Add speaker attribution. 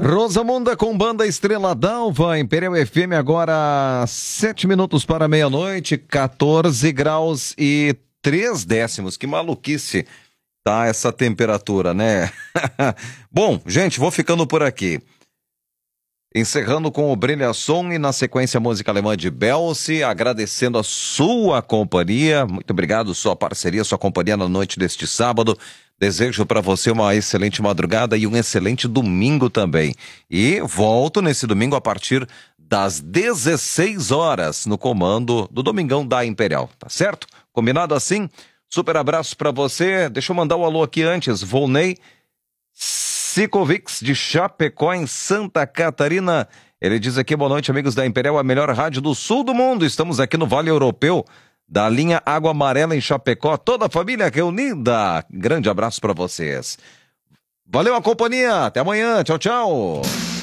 Speaker 1: Rosamunda com banda Estrela d'Alva, Imperial FM agora 7 minutos para meia-noite, 14 graus e 3 décimos. Que maluquice tá essa temperatura, né? Bom, gente, vou ficando por aqui. Encerrando com o Brilhação e na sequência a música alemã de Belce, agradecendo a sua companhia. Muito obrigado, sua parceria, sua companhia na noite deste sábado. Desejo para você uma excelente madrugada e um excelente domingo também. E volto nesse domingo a partir das 16 horas no comando do Domingão da Imperial, tá certo? Combinado assim? Super abraço para você. Deixa eu mandar o alô aqui antes. Volney Sikovics de Chapecó, em Santa Catarina. Ele diz aqui: boa noite, amigos da Imperial, a melhor rádio do sul do mundo. Estamos aqui no Vale Europeu, da linha Água Amarela em Chapecó. Toda a família reunida. Grande abraço para vocês. Valeu a companhia. Até amanhã. Tchau, tchau.